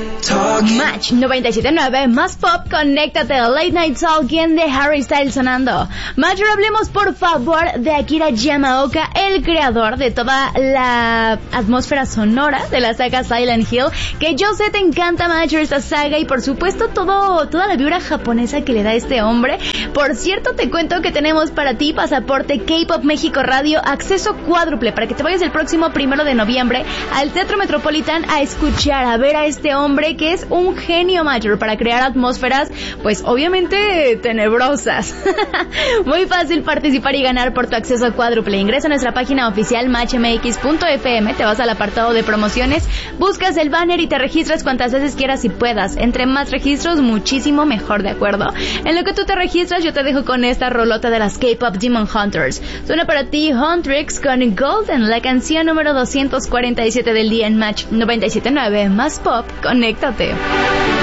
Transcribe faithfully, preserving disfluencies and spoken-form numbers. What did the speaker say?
Match noventa y siete punto nueve, más pop, conéctate a Late Night Talking de Harry Styles sonando. Match, ahora hablemos por favor de Akira Yamaoka, el creador de toda la atmósfera sonora de la saga Silent Hill, que yo sé te encanta, Match, esta saga y por supuesto todo, toda la vibra japonesa que le da este hombre. Por cierto, te cuento que tenemos para ti pasaporte K-Pop México Radio, acceso cuádruple para que te vayas el próximo primero de noviembre al Teatro Metropolitan a escuchar, a ver a este hombre que es un genio, mayor para crear atmósferas, pues obviamente tenebrosas. Muy fácil participar y ganar por tu acceso cuádruple. Ingresa a nuestra página oficial match m x punto f m, te vas al apartado de promociones, buscas el banner y te registras cuantas veces quieras y puedas. Entre más registros, muchísimo mejor, ¿de acuerdo? En lo que tú te registras, yo te dejo con esta rolota de las K-Pop Demon Hunters. Suena para ti Huntrix con Golden, la canción número doscientos cuarenta y siete del día en Match noventa y siete punto nueve, más pop, conéctate.